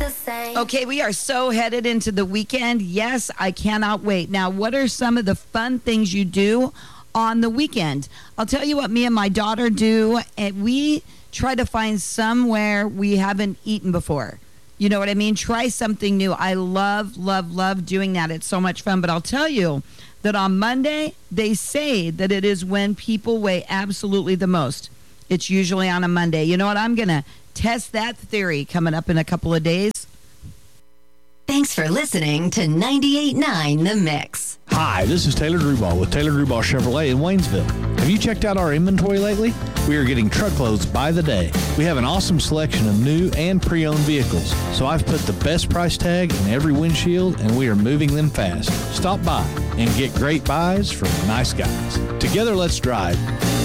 Okay, we are so headed into the weekend. Yes, I cannot wait. Now, what are some of the fun things you do on the weekend? I'll tell you what me and my daughter do. And we try to find somewhere we haven't eaten before. You know what I mean? Try something new. I love, love, love doing that. It's so much fun. But I'll tell you that on Monday, they say that it is when people weigh absolutely the most. It's usually on a Monday. You know what? I'm going to test that theory coming up in a couple of days. Thanks for listening to 98.9 The Mix. Hi, this is Taylor Drewball with Taylor Drewball Chevrolet in Waynesville. Have you checked out our inventory lately? We are getting truckloads by the day. We have an awesome selection of new and pre-owned vehicles, so I've put the best price tag in every windshield, and we are moving them fast. Stop by and get great buys from nice guys. Together, let's drive.